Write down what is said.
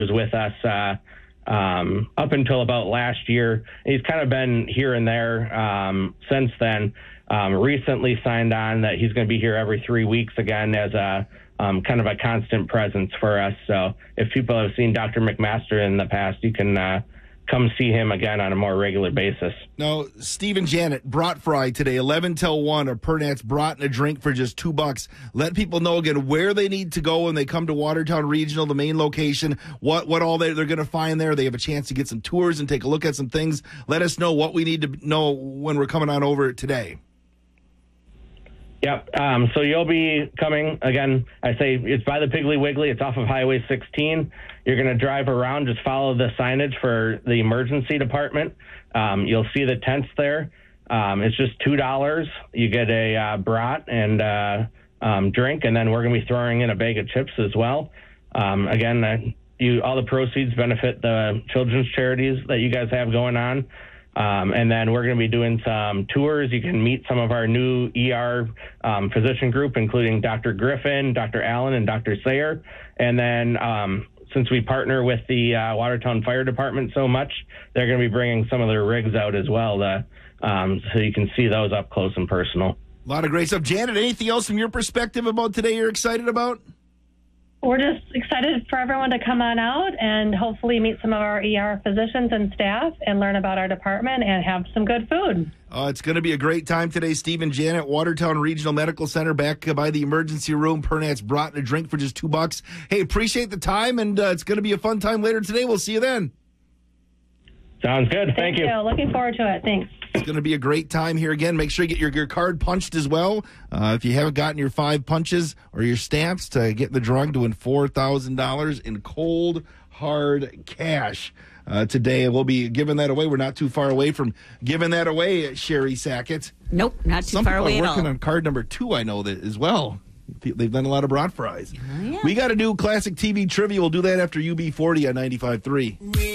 was with us up until about last year. He's kind of been here and there since then. Recently signed on that he's going to be here every 3 weeks again as a kind of a constant presence for us. So if people have seen Dr. McMaster in the past, you can come see him again on a more regular basis. Now, Steve and Janet, brat fry today, 11 till 1, a Pernat's brat and a drink for just $2. Let people know again where they need to go when they come to Watertown Regional, the main location, what all they're going to find there. They have a chance to get some tours and take a look at some things. Let us know what we need to know when we're coming on over today. Yep. So you'll be coming, again, I say it's by the Piggly Wiggly. It's off of Highway 16. You're going to drive around, just follow the signage for the emergency department. You'll see the tents there. It's just $2. You get a brat and drink, and then we're going to be throwing in a bag of chips as well. Again, all the proceeds benefit the children's charities that you guys have going on. And then we're going to be doing some tours. You can meet some of our new ER physician group, including Dr. Griffin, Dr. Allen, and Dr. Sayer. And then since we partner with the Watertown Fire Department so much, they're going to be bringing some of their rigs out as well so you can see those up close and personal. A lot of great stuff. Janet, anything else from your perspective about today you're excited about? We're just excited for everyone to come on out and hopefully meet some of our ER physicians and staff and learn about our department and have some good food. It's going to be a great time today. Steve and Janet, Watertown Regional Medical Center, back by the emergency room. Pernat's brat and a drink for just $2. Hey, appreciate the time, and it's going to be a fun time later today. We'll see you then. Sounds good. Thank you. Looking forward to it. Thanks. It's going to be a great time here again. Make sure you get your card punched as well. If you haven't gotten your 5 punches or your stamps to get in the drawing to win $4,000 in cold, hard cash today. We'll be giving that away. We're not too far away from giving that away, Sherry Sackett. Nope, not too far away at all. Some people are working on card number 2, I know that as well. They've done a lot of brat fries. Oh, yeah. We got to do classic TV trivia. We'll do that after UB40 on 95.3.